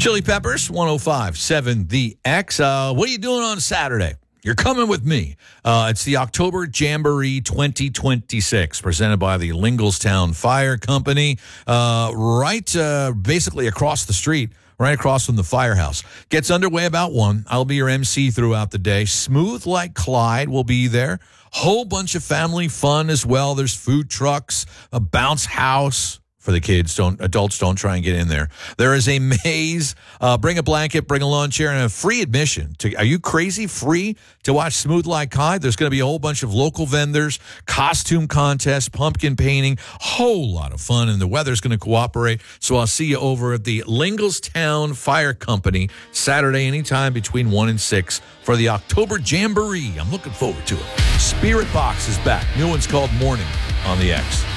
Chili Peppers, 105.7 The X. What are you doing on Saturday? You're coming with me. It's the October Jamboree 2026, presented by the Linglestown Fire Company, basically across the street, right across from the firehouse. Gets underway about 1. I'll be your MC throughout the day. Smooth Like Clyde will be there. Whole bunch of family fun as well. There's food trucks, a bounce house. For the kids, adults don't try and get in there. There is a maze. Bring a blanket, bring a lawn chair, and a free admission. Are you crazy? Free to watch Smooth Like Clyde? There's going to be a whole bunch of local vendors, costume contest, pumpkin painting, whole lot of fun, and the weather's going to cooperate. So I'll see you over at the Linglestown Fire Company Saturday, anytime between 1 and 6 for the October Jamboree. I'm looking forward to it. Spirit Box is back. New one's called Morning on the X.